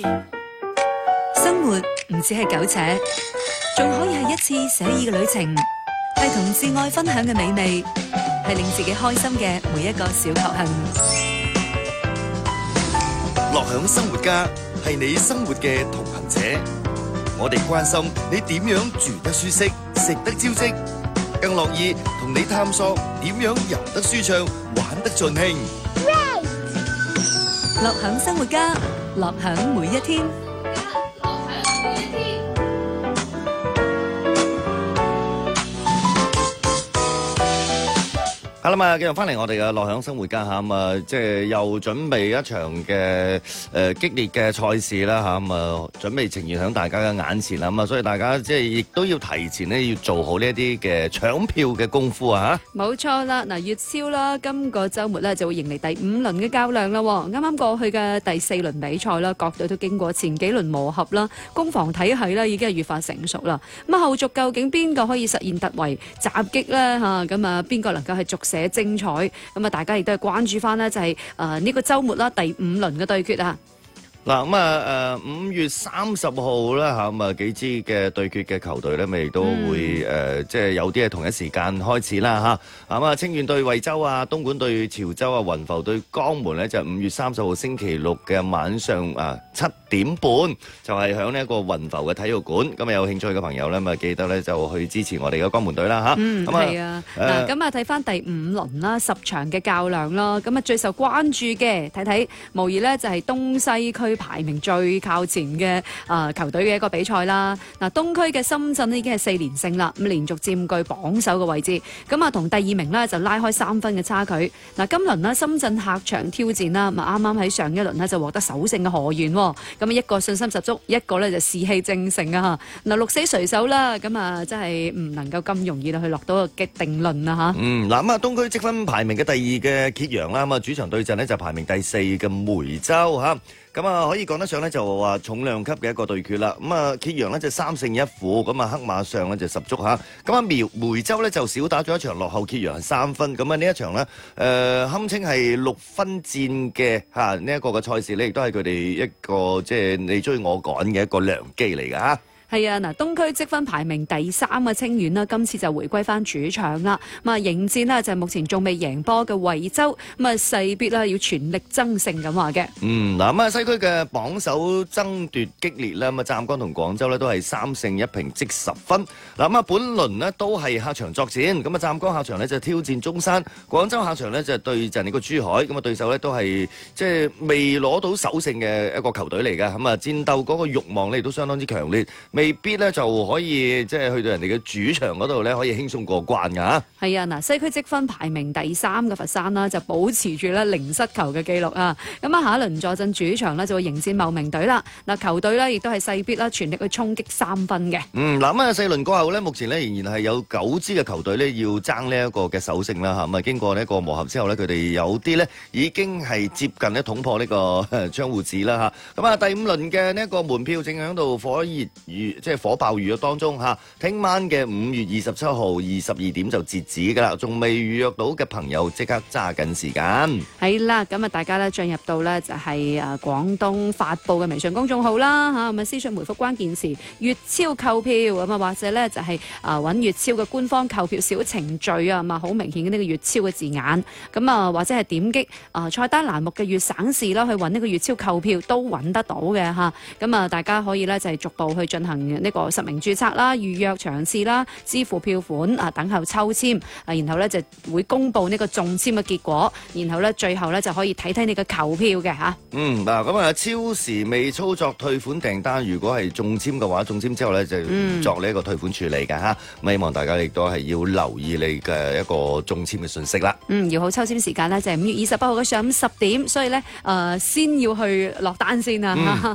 生活唔只係苟且，仲可以係一次寫意嘅旅程，係同摯愛分享嘅美味，係令自己開心嘅每一個小確幸。 樂享生活家係你生活嘅同行者，我哋關心你點樣住得舒適、食得招積，更樂意同你探索點樣遊得舒暢、玩得盡興。 樂享生活家，樂享每一天。 好啦嘛，繼續翻嚟我哋嘅樂享生活家嚇，咁啊，即係又準備一場嘅激烈嘅賽事啦嚇，咁啊準備呈現喺大家嘅眼前啦，咁啊，所以大家即係亦都要提前咧要做好呢一啲嘅搶票嘅功夫啊嚇。冇錯啦，嗱，粵超啦，今個週末咧就會迎嚟第5輪嘅較量啦。啱啱過去嘅第4輪比賽啦，各隊都經過前幾輪磨合啦，攻防體系咧已經係越發成熟啦。咁啊，後續究竟邊個可以實現突圍襲擊咧嚇？咁啊，邊個能夠係逐寫精彩？咁啊，大家亦都係關注翻呢，就係呢個週末啦，第5輪嘅對決啊！ 嗱咁啊5月30號啦嚇，咁啊幾支嘅對決嘅球隊咧，咪亦都會即係有啲係同一時間開始啦嚇。咁啊清遠對惠州啊，東莞對潮州啊，雲浮對江門咧，就5月30號星期六嘅晚上7點半，就係響呢一個雲浮嘅體育館。咁啊有興趣嘅朋友咧，咪記得咧就去支持我哋嘅江門隊啦嚇。 係啊，嗱咁啊睇翻第5輪啦，10場嘅較量啦，咁啊最受關注嘅睇無疑咧就係東西區排名最靠前嘅球隊嘅一個比賽啦。嗱，東區嘅深圳已經係4連勝啦，咁連續佔據榜首嘅位置。咁啊，同第2名呢就拉開3分嘅差距。嗱，今輪呢深圳客場挑戰啦，咁啱啱喺上一輪呢就獲得首勝嘅河源。咁一個信心十足，一個呢就士氣正盛啊！嗱，鹿死誰手啦，咁啊真係唔能夠咁容易去落到個嘅定論啊嚇。 嗱咁啊，東區積分排名嘅第2嘅揭陽啦，咁啊主場對陣呢就排名第4嘅梅州嚇。咁啊，可以講得上咧，就話重量級嘅一個對決啦。咁啊，揭陽呢就3勝1負，咁啊黑馬上咧就十足嚇。咁啊梅州呢就少打咗一場，落後揭陽係3分。咁啊呢一場呢，堪稱係6分戰嘅嚇呢一個嘅賽事呢，亦都係佢哋一個即係你追我趕嘅一個良機嚟㗎嚇。 係啊，嗱，東區積分排名第3嘅清遠啦，今次就回歸翻主場啦。咁啊，迎戰呢就係目前仲未贏波嘅惠州，咁啊勢必啦要全力爭勝咁話嘅。 嗱咁啊，西區嘅榜首爭奪激烈啦，咁啊湛江同廣州呢都係3勝1平積10分。嗱咁啊，本輪呢都係客場作戰，咁啊湛江客場呢就挑戰中山，廣州客場呢就對陣呢個珠海，咁啊對手呢都係即係未攞到首勝嘅一個球隊嚟嘅，咁啊戰鬥嗰個慾望呢亦都相當之強烈。未必咧就可以即係去到人哋嘅主場嗰度咧，可以輕鬆過關㗎。 係啊，嗱，西區積分排名第3嘅佛山啦，就保持住咧零失球嘅記錄啊。咁啊，下一輪坐鎮主場咧就會迎戰茂名隊啦。嗱，球隊咧亦都係勢必啦全力去衝擊3分嘅。 嗱咁啊，4輪過後咧，目前咧仍然係有9支嘅球隊咧要爭呢一個嘅首勝啦嚇。咁啊，經過呢一個磨合之後咧，佢哋有啲咧已經係接近咧捅破呢個窗戶紙啦嚇。咁啊，第5輪嘅呢一個門票正喺度即係火爆預約當中嚇，聽晚嘅5月27號22點就截止㗎啦，仲未預約到嘅朋友即刻揸緊時間。 係啦，咁啊大家咧進入到咧就係廣東發布嘅微信公眾號啦嚇，咁啊私信回覆關鍵詞粵超購票咁啊，或者咧就係揾粵超嘅官方購票小程序啊，咁啊好明顯嘅呢個粵超嘅字眼，咁啊或者係點擊菜單欄目嘅粵省市啦，去揾呢個粵超購票都揾得到嘅嚇。咁啊大家可以咧就係逐步去進行呢個實名註冊啦、預約場次啦、支付票款等候抽籤然後咧就會公布呢個中籤嘅結果，然後咧最後咧就可以睇你嘅球票嘅嚇。 嗱咁啊，超時未操作退款訂單，如果係中籤嘅話，中籤之後咧就作呢一個退款處理嘅嚇。咁希望大家亦都係要留意你嘅一個中籤嘅信息啦。 搖號抽籤時間咧就係5月28號嘅上午10點，所以咧先要去落單先啊。